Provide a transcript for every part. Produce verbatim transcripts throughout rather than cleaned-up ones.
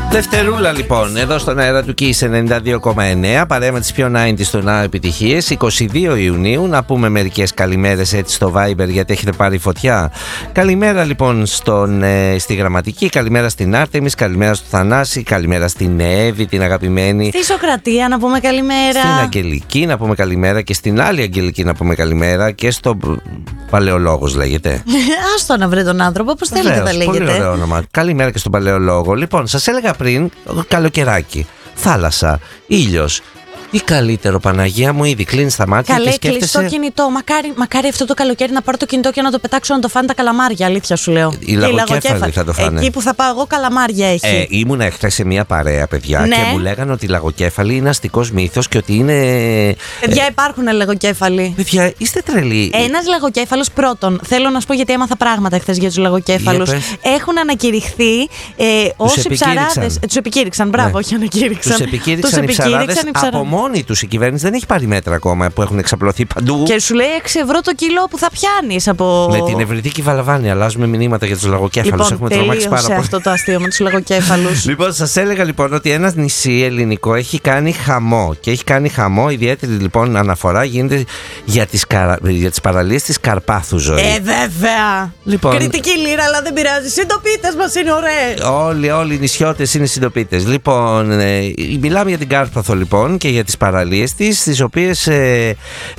Δευτερούλα λοιπόν, εδώ στον αέρα του Kiss ενενήντα δύο κόμμα εννέα, παρέα με τις πιο ενενήντα στον Now επιτυχίες. είκοσι δύο Ιουνίου, να πούμε μερικές καλημέρες έτσι στο Viber, γιατί έχετε πάρει φωτιά. Καλημέρα λοιπόν στον, ε, στη Γραμματική, καλημέρα στην Άρτεμις, καλημέρα στο Θανάση, καλημέρα στην Εύη, την αγαπημένη. Στη Σοκρατία να πούμε καλημέρα. Στην Αγγελική να πούμε καλημέρα και στην άλλη Αγγελική να πούμε καλημέρα και στο Παλαιολόγος λέγεται. Άστο να βρει τον άνθρωπο, πώς θέλετε τα λέγεται. Πολύ ωραίο όνομα. Καλημέρα και στον Παλαιολόγο. Λοιπόν, σας έλεγα πριν, καλοκαιράκι, θάλασσα, ήλιος. Τι καλύτερο, Παναγία μου, ήδη κλείνεις τα μάτια. Καλέ, και σκέφτεσαι... κλειστό κινητό. Μακάρι, μακάρι αυτό το καλοκαίρι να πάρω το κινητό και να το πετάξω να το φάνε τα καλαμάρια. Αλήθεια σου λέω. Οι λαγοκέφαλοι θα το φάνε. Εκεί που θα πάω εγώ, καλαμάρια έχει. Ε, ήμουνα εχθές σε μια παρέα, παιδιά, ναι. Και μου λέγανε ότι η λαγοκέφαλη είναι αστικός μύθος και ότι είναι. Παιδιά, υπάρχουν λαγοκέφαλοι. Παιδιά, είστε τρελοί. Ένας λαγοκέφαλος, πρώτον, θέλω να σου πω γιατί έμαθα πράγματα χθες για τους λαγοκέφαλους. Έχουν ανακηρυχθεί ε, όσοι ψαράδες. Τους επικήρυξαν, μπράβο, ναι. Όχι ανακήρυξαν. Τους επικήρυξαν οι ψαράδες από μόνοι τους. Η κυβέρνηση δεν έχει πάρει μέτρα ακόμα που έχουν εξαπλωθεί παντού. Και σου λέει έξι ευρώ το κιλό που θα πιάνεις από. Με την ευρυτική Βαλαβάνη αλλάζουμε μηνύματα για τους λαγοκέφαλους. Λοιπόν, έχουμε τρομάξει πάρα πολύ. Αυτό το αστείο με τους λαγοκέφαλους. Λοιπόν, σας έλεγα λοιπόν ότι ένα νησί ελληνικό έχει κάνει χαμό. Και έχει κάνει χαμό, ιδιαίτερη λοιπόν αναφορά γίνεται για τις, καρα... για τις παραλίες της Καρπάθου, ζωή. Ε, βέβαια. Λοιπόν, κριτική λίρα, αλλά δεν πειράζει. Συντοπίτες μας είναι ωραίες. Όλοι, όλοι οι νησιώτες είναι συντοπίτες. Λοιπόν, ε, μιλάμε για την Κάρπαθο λοιπόν και για τις παραλίες της, τις οποίες ε,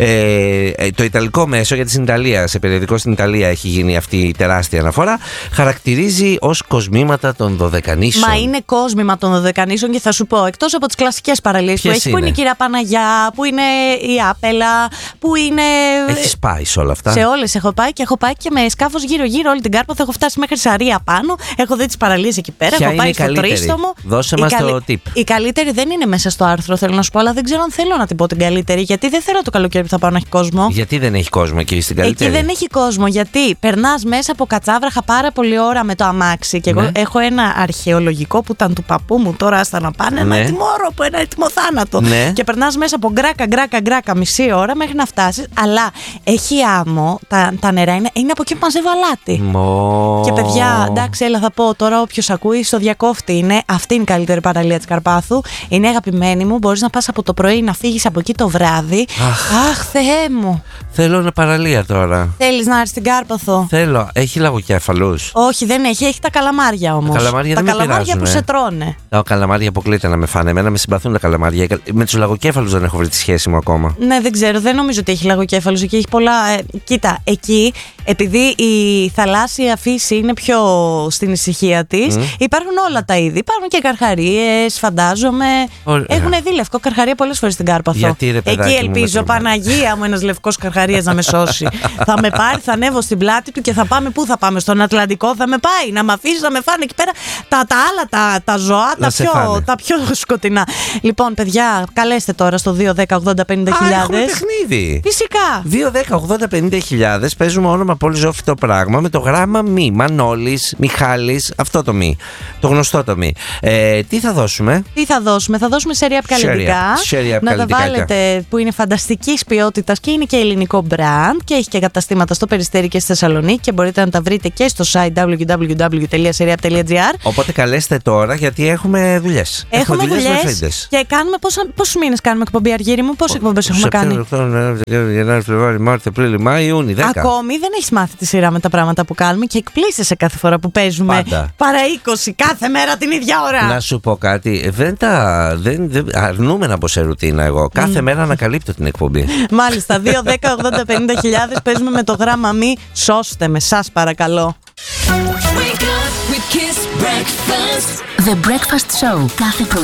ε, το Ιταλικό μέσο, γιατί στην Ιταλία, σε περιοδικό στην Ιταλία έχει γίνει αυτή η τεράστια αναφορά, χαρακτηρίζει ως κοσμήματα των Δωδεκανήσων. Μα είναι κόσμημα των Δωδεκανήσων και θα σου πω, εκτός από τις κλασικές παραλίες που έχει, είναι? Που είναι η Κυρία Παναγιά, που είναι η Άπελα, που είναι. Έχεις πάει σε όλα αυτά? Σε όλες έχω πάει και έχω πάει και με σκάφος γύρω-γύρω όλη την Κάρπαθο. Έχω φτάσει μέχρι Σαρία πάνω, έχω δει τις παραλίες εκεί πέρα. Ποια έχω πάει είναι στο Τρίστομο. Δώσε μας καλύ... το tip. Η καλύτερη δεν είναι μέσα στο άρθρο, θέλω να σου πω, αλλά δεν ξέρω αν θέλω να την πω την καλύτερη, γιατί δεν θέλω το καλοκαίρι που θα πάω να έχει κόσμο. Γιατί δεν έχει κόσμο εκεί στην καλύτερη? Εκεί δεν έχει κόσμο, γιατί περνάς μέσα από Κατσάβραχα πάρα πολλή ώρα με το αμάξι. Και εγώ ναι. έχω ένα αρχαιολογικό που ήταν του παππού μου, τώρα άστα να πάνε, ναι. ένα ετοιμόρροπο, ένα έτοιμο θάνατο. Ναι. Και περνάς μέσα από γκράκα, γκράκα, γκράκα μισή ώρα μέχρι να φτάσεις. Αλλά έχει άμμο, τα, τα νερά είναι, είναι από εκεί που μαζεύω αλάτι. Μο... Και παιδιά, εντάξει, έλα θα πω τώρα, όποιος ακούει, στο διακόφτη είναι. Αυτή είναι η καλύτερη παραλία της Καρπάθου. Είναι αγαπημένη μου. Μπορείς να πας από το πρωί να φύγεις από εκεί το βράδυ. Αχ, Αχ Θεέ μου. Θέλω ένα παραλία τώρα. Θέλεις να έρθεις στην Κάρπαθο? Θέλω. Έχει λαγοκέφαλους? Όχι, δεν έχει. Έχει τα καλαμάρια όμως. Τα καλαμάρια, τα δεν καλαμάρια με που σε τρώνε. Τα καλαμάρια αποκλείται να με φάνε. Εμένα με συμπαθούν τα καλαμάρια. Με τους λαγοκέφαλους δεν έχω βρει τη σχέση μου ακόμα. Ναι, δεν ξέρω. Δεν νομίζω ότι έχει λαγοκέφαλους. Εκεί έχει πολλά. Ε, κοίτα, εκεί επειδή η θαλάσσια φύση είναι πιο στην ησυχία της, mm. υπάρχουν όλα τα είδη. Υπάρχουν και καρχαρίες, φαντάζομαι. Ωραία. Έχουν δει λευκό καρχαρία πολλές φορές στην Κάρπαθο. Γιατί, ρε, παιδάκι, εκεί ελπίζω, Παναγία μου, ένας λευκός καρχαρίας να με σώσει. Θα με πάρει, θα ανέβω στην πλάτη του και θα πάμε. Πού θα πάμε? Στον Ατλαντικό θα με πάει. Να με αφήσει να με φάνε εκεί πέρα τα, τα άλλα τα, τα ζώα, τα πιο, τα πιο σκοτεινά. Λοιπόν, παιδιά, καλέστε τώρα στο δύο δέκα ογδόντα πενήντα χιλιάδες. Α, έχουμε παιχνίδι. Φυσικά. δύο δέκα ογδόντα πενήντα χιλιάδες. Παίζουμε όνομα πολύ ζώφυτο πράγμα με το γράμμα μη. Μανώλης, Μιχάλης, αυτό το μη. Το γνωστό το μη. Ε, τι θα δώσουμε? Τι θα δώσουμε? Θα δώσουμε σερία από καλλιτικά. Να τα βάλετε, που είναι φανταστικής ποιότητας και είναι και ελληνικό brand και έχει και καταστήματα στο Περιστέρι και στη Θεσσαλονίκη και μπορείτε να τα βρείτε και στο site double-u double-u double-u τελεία seria τελεία gr. Οπότε καλέστε τώρα, γιατί έχουμε δουλειές. Έχουμε, έχουμε δουλειές και κάνουμε. Πόσους μήνες κάνουμε εκπομπή, Αργύρι μου? Πόσες εκπομπές έχουμε κάνει? Γενάρη, Φλεβάρη, Μάρτιο, Απρίλιο, Μάη, Ιούνι, δέκα. Ακόμη δεν έχεις μάθει τη σειρά με τα πράγματα που κάνουμε και εκπλήσεσαι κάθε φορά που παίζουμε. Πάντα. Παρά είκοσι κάθε μέρα την ίδια ώρα. Να σου πω κάτι. Δεν τα. Δεν, δεν, αρνούμε να μπω σε ρουτίνα εγώ. Κάθε mm. μέρα ανακαλύπτω την εκπομπή. Μάλιστα. δύο δέκα ογδόντα πενήντα χιλιάδες παίζουμε με το γράμμα μη. Σώστε με, σας παρακαλώ. The Breakfast Show. Κάθε πρωί